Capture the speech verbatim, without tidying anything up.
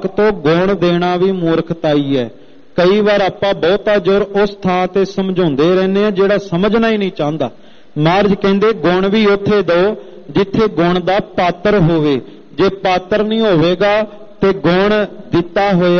ਤੋਂ ਗੁਣ ਦੇਣਾ ਵੀ ਮੂਰਖਤਾਈ ਹੈ। ਕਈ ਵਾਰ ਆਪਾਂ ਬਹੁਤਾ ਜ਼ੋਰ ਉਸ ਥਾਂ ਤੇ ਸਮਝਾਉਂਦੇ ਰਹਿੰਦੇ ਆ ਜਿਹੜਾ ਸਮਝਣਾ ਹੀ ਨਹੀਂ ਚਾਹੁੰਦਾ। ਮਹਾਰਾਜ ਕਹਿੰਦੇ ਗੁਣ ਵੀ ਉੱਥੇ ਦਿਓ ਜਿੱਥੇ ਗੁਣ ਦਾ ਪਾਤਰ ਹੋਵੇ। ਜੇ ਪਾਤਰ ਨਹੀਂ ਹੋਵੇਗਾ ਤੇ ਗੁਣ ਦਿੱਤਾ ਹੋਇਆ